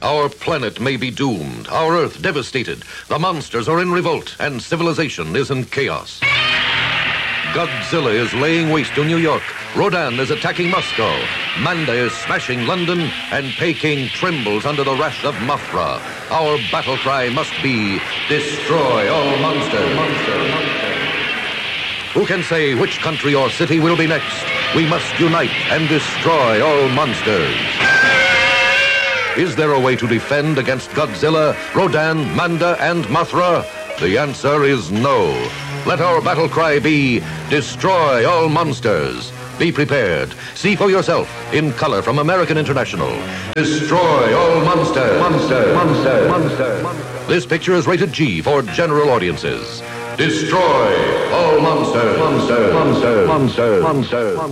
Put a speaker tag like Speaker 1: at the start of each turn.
Speaker 1: Our planet may be doomed, our Earth devastated. The monsters are in revolt, and civilization is in chaos. Godzilla is laying waste to New York. Rodan is attacking Moscow. Manda is smashing London, and Peking trembles under the wrath of Mothra. Our battle cry must be, destroy all monsters. Who can say which country or city will be next? We must unite and destroy all monsters. Is there a way to defend against Godzilla, Rodan, Manda, and Mothra? The answer is no. Let our battle cry be, destroy all monsters. Be prepared. See for yourself, in color from American International. Destroy all monsters. Monster. This picture is rated G for general audiences. Destroy all monsters. Monster.